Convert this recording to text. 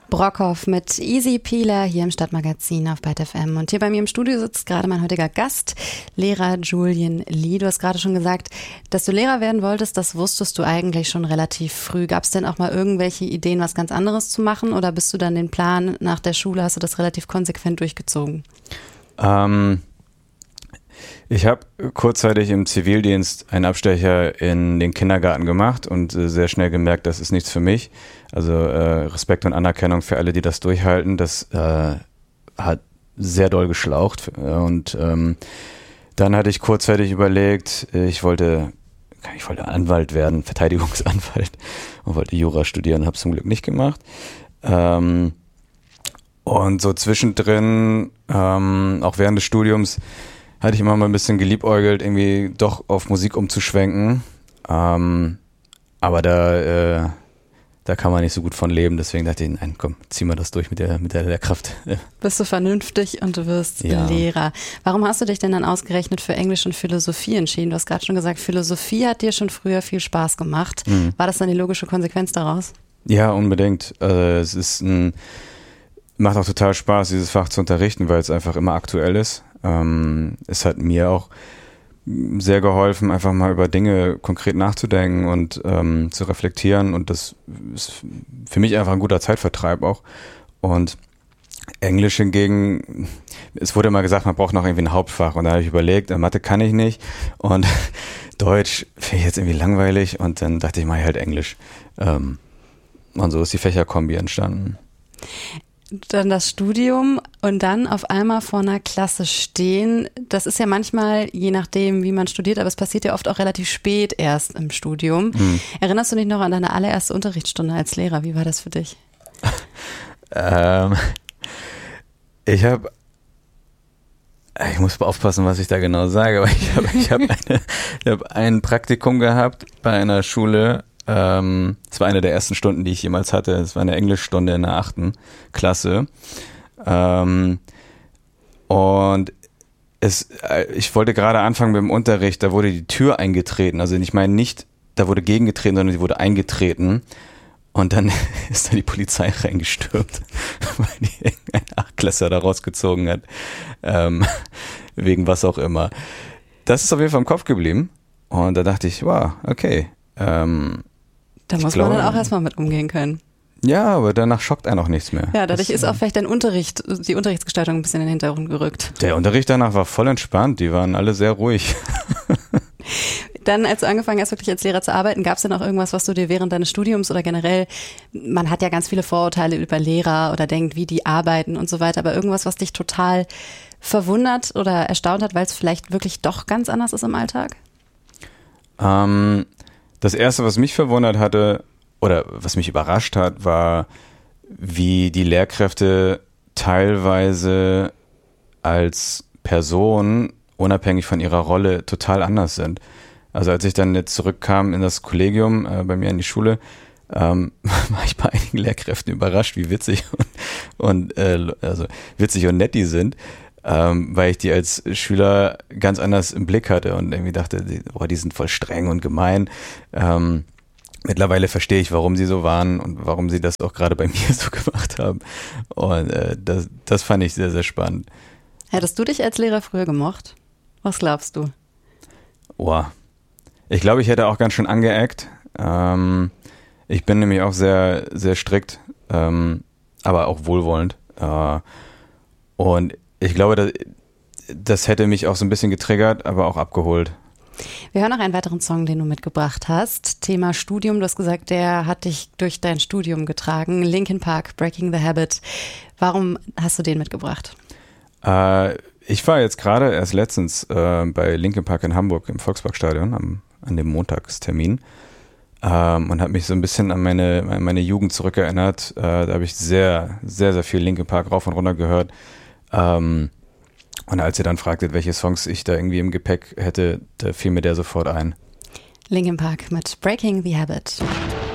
Brockhoff mit Easy Peeler hier im Stadtmagazin auf Byte FM. Und hier bei mir im Studio sitzt gerade mein heutiger Gast, Lehrer Julian Lee. Du hast gerade schon gesagt, dass du Lehrer werden wolltest, das wusstest du eigentlich schon relativ früh. Gab es denn auch mal irgendwelche Ideen, was ganz anderes zu machen? Oder bist du dann den Plan nach der Schule, hast du das relativ konsequent durchgezogen? Ich habe kurzzeitig im Zivildienst einen Abstecher in den Kindergarten gemacht und sehr schnell gemerkt, das ist nichts für mich. Also Respekt und Anerkennung für alle, die das durchhalten. Das hat sehr doll geschlaucht. Und dann hatte ich kurzzeitig überlegt, ich wollte Anwalt werden, Verteidigungsanwalt, und wollte Jura studieren, habe es zum Glück nicht gemacht. Und so zwischendrin, auch während des Studiums, hatte ich immer mal ein bisschen geliebäugelt, irgendwie doch auf Musik umzuschwenken. Aber da kann man nicht so gut von leben. Deswegen dachte ich, nein, komm, zieh mal das durch mit der Lehrkraft. Bist du vernünftig und du wirst Lehrer. Warum hast du dich denn dann ausgerechnet für Englisch und Philosophie entschieden? Du hast gerade schon gesagt, Philosophie hat dir schon früher viel Spaß gemacht. War das dann die logische Konsequenz daraus? Ja, unbedingt. Macht auch total Spaß, dieses Fach zu unterrichten, weil es einfach immer aktuell ist. Es hat mir auch sehr geholfen, einfach mal über Dinge konkret nachzudenken und zu reflektieren, und das ist für mich einfach ein guter Zeitvertreib auch. Und Englisch hingegen, es wurde immer gesagt, man braucht noch irgendwie ein Hauptfach, und da habe ich überlegt, Mathe kann ich nicht und Deutsch finde ich jetzt irgendwie langweilig, und dann dachte ich, mache ich halt Englisch. Und so ist die Fächerkombi entstanden. Dann das Studium und dann auf einmal vor einer Klasse stehen. Das ist ja manchmal, je nachdem, wie man studiert, aber es passiert ja oft auch relativ spät erst im Studium. Erinnerst du dich noch an deine allererste Unterrichtsstunde als Lehrer? Wie war das für dich? Ich muss aufpassen, was ich da genau sage, aber ich habe ein Praktikum gehabt bei einer Schule. Es war eine der ersten Stunden, die ich jemals hatte. Es war eine Englischstunde in der 8. Klasse. Und ich wollte gerade anfangen mit dem Unterricht, da wurde die Tür eingetreten. Also ich meine nicht, da wurde gegengetreten, sondern sie wurde eingetreten. Und dann ist da die Polizei reingestürmt, weil die irgendein 8-Klässler da rausgezogen hat. Wegen was auch immer. Das ist auf jeden Fall im Kopf geblieben. Und da dachte ich, wow, okay. Da muss man dann auch erstmal mit umgehen können. Ja, aber danach schockt einen auch nichts mehr. Ja, dadurch ist auch vielleicht die Unterrichtsgestaltung ein bisschen in den Hintergrund gerückt. Der Unterricht danach war voll entspannt, die waren alle sehr ruhig. Dann, als du angefangen hast, wirklich als Lehrer zu arbeiten, gab es denn auch irgendwas, was du dir während deines Studiums oder generell, man hat ja ganz viele Vorurteile über Lehrer oder denkt, wie die arbeiten und so weiter, aber irgendwas, was dich total verwundert oder erstaunt hat, weil es vielleicht wirklich doch ganz anders ist im Alltag? Das Erste, was mich verwundert hatte oder was mich überrascht hat, war, wie die Lehrkräfte teilweise als Person, unabhängig von ihrer Rolle, total anders sind. Also als ich dann jetzt zurückkam in das Kollegium, bei mir in die Schule, war ich bei einigen Lehrkräften überrascht, wie witzig und nett die sind. Weil ich die als Schüler ganz anders im Blick hatte und irgendwie dachte, die sind voll streng und gemein. Mittlerweile verstehe ich, warum sie so waren und warum sie das auch gerade bei mir so gemacht haben. Und das fand ich sehr, sehr spannend. Hättest du dich als Lehrer früher gemocht? Was glaubst du? Ich glaube, ich hätte auch ganz schön angeeckt. Ich bin nämlich auch sehr, sehr strikt, aber auch wohlwollend. Und ich glaube, das hätte mich auch so ein bisschen getriggert, aber auch abgeholt. Wir hören noch einen weiteren Song, den du mitgebracht hast. Thema Studium, du hast gesagt, der hat dich durch dein Studium getragen. Linkin Park, Breaking the Habit. Warum hast du den mitgebracht? Ich war jetzt gerade erst letztens bei Linkin Park in Hamburg im Volksparkstadion an dem Montagstermin und habe mich so ein bisschen an meine Jugend zurückerinnert. Da habe ich sehr, sehr, sehr viel Linkin Park rauf und runter gehört. Und als ihr dann fragtet, welche Songs ich da irgendwie im Gepäck hätte, da fiel mir der sofort ein. Linkin Park mit Breaking the Habit.